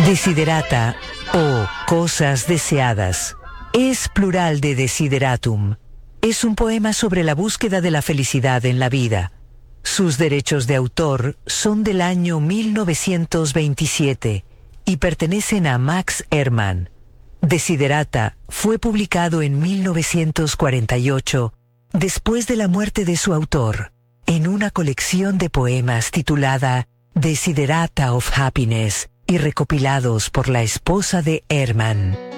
Desiderata o cosas deseadas es plural de desideratum. Es un poema sobre la búsqueda de la felicidad en la vida. Sus derechos de autor son del año 1927 y pertenecen a Max Ehrmann. Desiderata fue publicado en 1948, después de la muerte de su autor, en una colección de poemas titulada Desiderata of Happiness y recopilados por la esposa de Ehrmann.